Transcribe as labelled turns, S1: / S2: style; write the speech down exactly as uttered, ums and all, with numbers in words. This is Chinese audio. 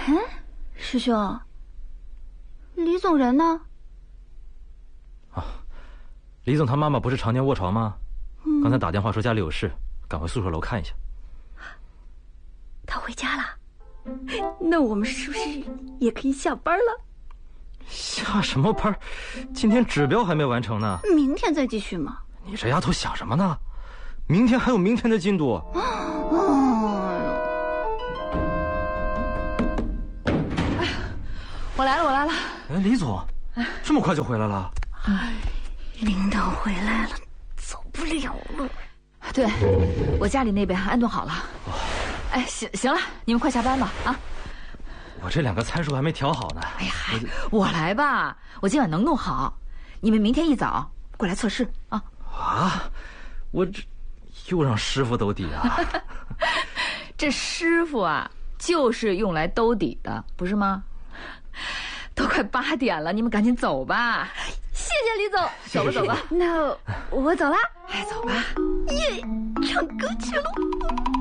S1: 哎，师兄，李总人呢？
S2: 啊，李总他妈妈不是常年卧床吗？
S1: 嗯、
S2: 刚才打电话说家里有事，赶回宿舍楼看一下。
S1: 他回家了，那我们是不是也可以下班了？
S2: 下什么班？今天指标还没完成呢。
S1: 明天再继续嘛。
S2: 你这丫头想什么呢？明天还有明天的进度。
S1: 哦，
S3: 哎呀，我来了，我来了。
S2: 哎，李总，这么快就回来了？
S1: 哎，领导回来了，走不了了。
S3: 对，我家里那边安顿好了。哎，行行了，你们快下班吧啊！
S2: 我这两个参数还没调好呢。
S3: 哎呀，我来吧，我今晚能弄好。你们明天一早过来测试啊！
S2: 啊，我这又让师傅兜底啊！
S3: 这师傅啊，就是用来兜底的，不是吗？都快八点了，你们赶紧走吧。谢谢李总，走吧走吧。
S1: 那我走了。
S3: 哎，走吧。
S1: 耶，唱歌去了。